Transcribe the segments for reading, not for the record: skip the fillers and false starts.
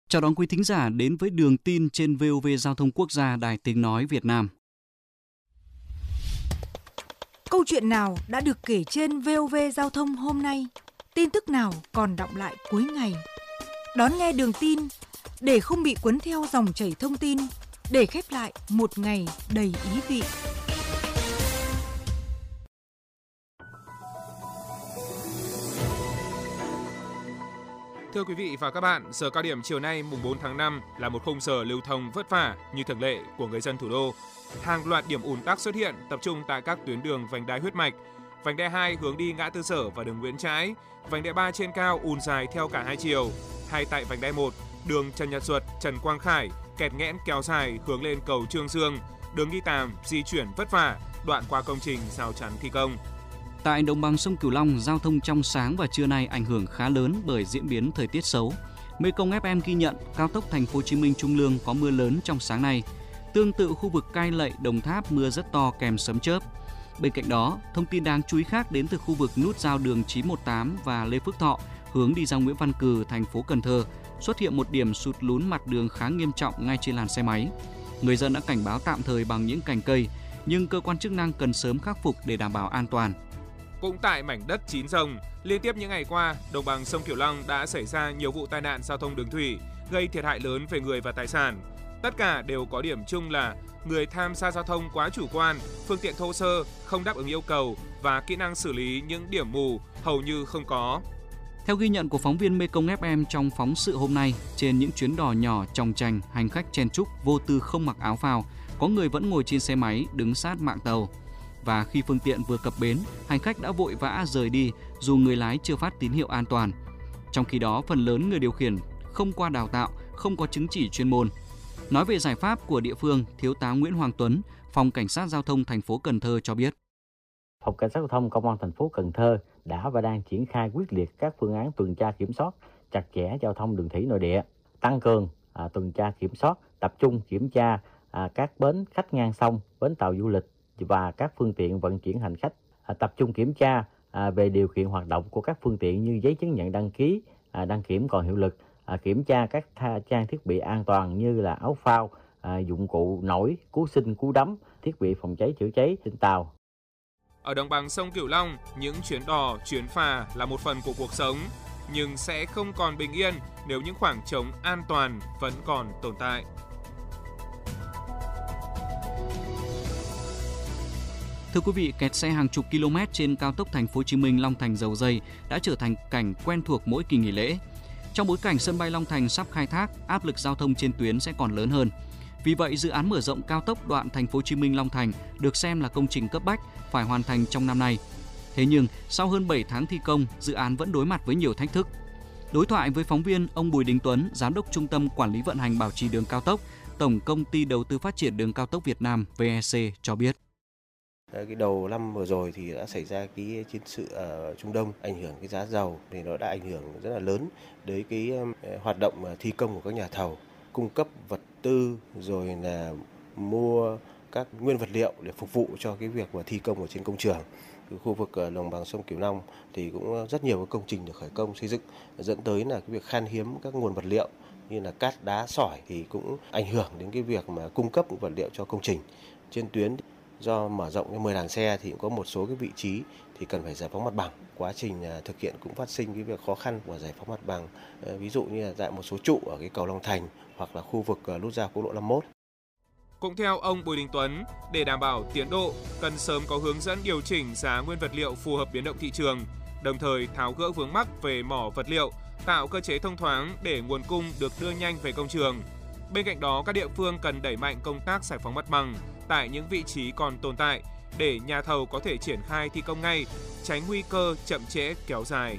Chào đón quý thính giả đến với Đường tin trên VOV Giao thông Quốc gia Đài Tiếng Nói Việt Nam. Câu chuyện nào đã được kể trên VOV Giao thông hôm nay? Tin tức nào còn đọng lại cuối ngày? Đón nghe Đường tin để không bị cuốn theo dòng chảy thông tin, để khép lại một ngày đầy ý vị. Thưa quý vị và các bạn, giờ cao điểm chiều nay mùng 4 tháng 5 là một khung giờ lưu thông vất vả như thường lệ của người dân thủ đô. Hàng loạt điểm ùn tắc xuất hiện tập trung tại các tuyến đường vành đai huyết mạch. Vành đai 2 hướng đi ngã tư Sở và đường Nguyễn Trãi, vành đai 3 trên cao ùn dài theo cả hai chiều. Hay tại vành đai 1, đường Trần Nhật Duật, Trần Quang Khải kẹt nghẽn kéo dài hướng lên cầu Trương Dương, đường Nghi Tàm di chuyển vất vả, đoạn qua công trình rào chắn thi công. Tại đồng bằng sông Cửu Long, giao thông trong sáng và trưa nay ảnh hưởng khá lớn bởi diễn biến thời tiết xấu. Mekong FM ghi nhận cao tốc Thành phố Hồ Chí Minh Trung Lương có mưa lớn trong sáng nay. Tương tự khu vực Cai Lậy, Đồng Tháp mưa rất to kèm sấm chớp. Bên cạnh đó, thông tin đáng chú ý khác đến từ khu vực nút giao đường 918 và Lê Phước Thọ hướng đi ra Nguyễn Văn Cừ, thành phố Cần Thơ xuất hiện một điểm sụt lún mặt đường khá nghiêm trọng ngay trên làn xe máy. Người dân đã cảnh báo tạm thời bằng những cành cây, nhưng cơ quan chức năng cần sớm khắc phục để đảm bảo an toàn. Cũng tại mảnh đất Chín Rồng, liên tiếp những ngày qua, đồng bằng sông Cửu Long đã xảy ra nhiều vụ tai nạn giao thông đường thủy, gây thiệt hại lớn về người và tài sản. Tất cả đều có điểm chung là người tham gia giao thông quá chủ quan, phương tiện thô sơ, không đáp ứng yêu cầu và kỹ năng xử lý những điểm mù hầu như không có. Theo ghi nhận của phóng viên Mekong FM trong phóng sự hôm nay, trên những chuyến đò nhỏ chòng chành, hành khách chen chúc vô tư không mặc áo phao, có người vẫn ngồi trên xe máy đứng sát mạn tàu. Và khi phương tiện vừa cập bến, hành khách đã vội vã rời đi dù người lái chưa phát tín hiệu an toàn. Trong khi đó, phần lớn người điều khiển không qua đào tạo, không có chứng chỉ chuyên môn. Nói về giải pháp của địa phương, Thiếu tá Nguyễn Hoàng Tuấn, Phòng Cảnh sát Giao thông thành phố Cần Thơ cho biết. Phòng Cảnh sát Giao thông Công an thành phố Cần Thơ đã và đang triển khai quyết liệt các phương án tuần tra kiểm soát chặt chẽ giao thông đường thủy nội địa, tăng cường tuần tra kiểm soát, tập trung kiểm tra các bến khách ngang sông, bến tàu du lịch và các phương tiện vận chuyển hành khách, tập trung kiểm tra về điều kiện hoạt động của các phương tiện như giấy chứng nhận đăng ký, đăng kiểm còn hiệu lực, kiểm tra các trang thiết bị an toàn như là áo phao, dụng cụ nổi, cứu sinh, cứu đắm, thiết bị phòng cháy chữa cháy trên tàu. Ở đồng bằng sông Cửu Long, những chuyến đò, chuyến phà là một phần của cuộc sống, nhưng sẽ không còn bình yên nếu những khoảng trống an toàn vẫn còn tồn tại. Thưa quý vị, kẹt xe hàng chục km trên cao tốc Thành phố Hồ Chí Minh Long Thành Dầu Giây đã trở thành cảnh quen thuộc mỗi kỳ nghỉ lễ. Trong bối cảnh sân bay Long Thành sắp khai thác, áp lực giao thông trên tuyến sẽ còn lớn hơn. Vì vậy, dự án mở rộng cao tốc đoạn Thành phố Hồ Chí Minh Long Thành được xem là công trình cấp bách phải hoàn thành trong năm nay. Thế nhưng, sau hơn 7 tháng thi công, dự án vẫn đối mặt với nhiều thách thức. Đối thoại với phóng viên, ông Bùi Đình Tuấn, Giám đốc Trung tâm Quản lý vận hành bảo trì đường cao tốc, Tổng Công ty Đầu tư Phát triển Đường cao tốc Việt Nam VEC cho biết. Cái đầu năm vừa rồi thì đã xảy ra cái chiến sự ở Trung Đông, ảnh hưởng cái giá dầu thì nó đã ảnh hưởng rất là lớn đến cái hoạt động thi công của các nhà thầu, cung cấp vật tư rồi là mua các nguyên vật liệu để phục vụ cho cái việc mà thi công ở trên công trường. Cái khu vực đồng bằng sông Cửu Long thì cũng rất nhiều cái công trình được khởi công xây dựng, dẫn tới là cái việc khan hiếm các nguồn vật liệu như là cát, đá, sỏi thì cũng ảnh hưởng đến cái việc mà cung cấp vật liệu cho công trình. Trên tuyến do mở rộng cái 10 làn xe thì cũng có một số cái vị trí thì cần phải giải phóng mặt bằng. Quá trình thực hiện cũng phát sinh cái việc khó khăn của giải phóng mặt bằng. Ví dụ như là tại một số trụ ở cái cầu Long Thành hoặc là khu vực nút giao quốc lộ 51. Cũng theo ông Bùi Đình Tuấn, để đảm bảo tiến độ, cần sớm có hướng dẫn điều chỉnh giá nguyên vật liệu phù hợp biến động thị trường, đồng thời tháo gỡ vướng mắc về mỏ vật liệu, tạo cơ chế thông thoáng để nguồn cung được đưa nhanh về công trường. Bên cạnh đó, các địa phương cần đẩy mạnh công tác giải phóng mặt bằng tại những vị trí còn tồn tại để nhà thầu có thể triển khai thi công ngay, tránh nguy cơ chậm trễ kéo dài.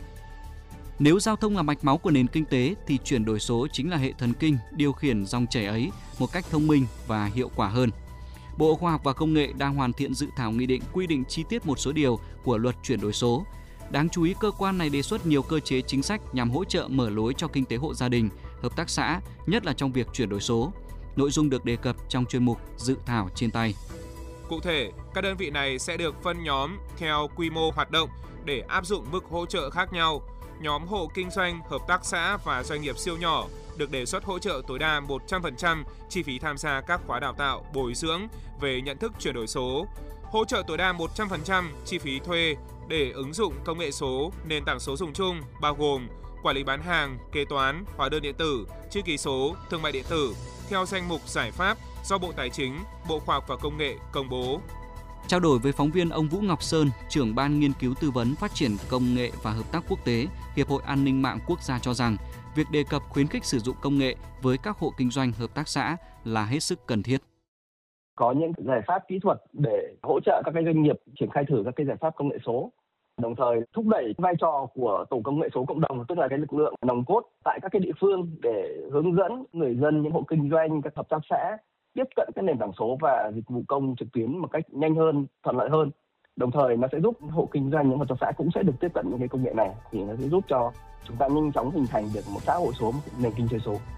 Nếu giao thông là mạch máu của nền kinh tế thì chuyển đổi số chính là hệ thần kinh điều khiển dòng chảy ấy một cách thông minh và hiệu quả hơn. Bộ Khoa học và Công nghệ đang hoàn thiện dự thảo nghị định quy định chi tiết một số điều của luật chuyển đổi số. Đáng chú ý, cơ quan này đề xuất nhiều cơ chế chính sách nhằm hỗ trợ mở lối cho kinh tế hộ gia đình, hợp tác xã, nhất là trong việc chuyển đổi số. Nội dung được đề cập trong chuyên mục dự thảo trên tay. Cụ thể, các đơn vị này sẽ được phân nhóm theo quy mô hoạt động để áp dụng mức hỗ trợ khác nhau. Nhóm hộ kinh doanh, hợp tác xã và doanh nghiệp siêu nhỏ được đề xuất hỗ trợ tối đa 100% chi phí tham gia các khóa đào tạo, bồi dưỡng về nhận thức chuyển đổi số, hỗ trợ tối đa 100% chi phí thuê để ứng dụng công nghệ số, nền tảng số dùng chung bao gồm quản lý bán hàng, kế toán, hóa đơn điện tử, chữ ký số, thương mại điện tử theo danh mục giải pháp do Bộ Tài chính, Bộ Khoa học và Công nghệ công bố. Trao đổi với phóng viên, ông Vũ Ngọc Sơn, trưởng ban nghiên cứu tư vấn phát triển công nghệ và hợp tác quốc tế, Hiệp hội An ninh mạng quốc gia cho rằng, việc đề cập khuyến khích sử dụng công nghệ với các hộ kinh doanh hợp tác xã là hết sức cần thiết. Có những giải pháp kỹ thuật để hỗ trợ các doanh nghiệp triển khai thử các cái giải pháp công nghệ số, đồng thời thúc đẩy vai trò của tổ công nghệ số cộng đồng, tức là cái lực lượng nòng cốt tại các cái địa phương để hướng dẫn người dân, những hộ kinh doanh, các hợp tác xã tiếp cận các nền tảng số và dịch vụ công trực tuyến một cách nhanh hơn, thuận lợi hơn. Đồng thời nó sẽ giúp hộ kinh doanh, những hợp tác xã cũng sẽ được tiếp cận những cái công nghệ này, thì nó sẽ giúp cho chúng ta nhanh chóng hình thành được một xã hội số, một nền kinh tế số.